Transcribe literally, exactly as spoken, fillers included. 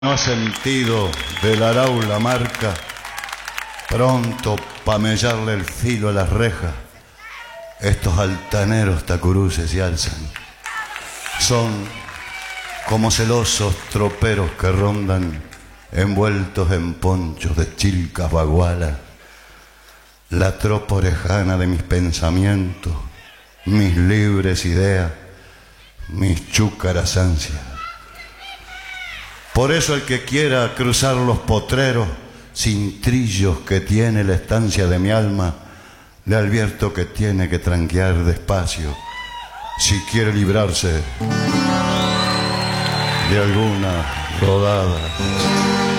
No ha sentido del arau la marca, pronto pa' mellarle el filo a las rejas. Estos altaneros tacuruces se alzan. Son como celosos troperos que rondan, envueltos en ponchos de chilcas bagualas. La tropa orejana de mis pensamientos, mis libres ideas, mis chúcaras ansias. Por eso el que quiera cruzar los potreros sin trillos que tiene la estancia de mi alma, le advierto que tiene que tranquear despacio si quiere librarse de alguna rodada.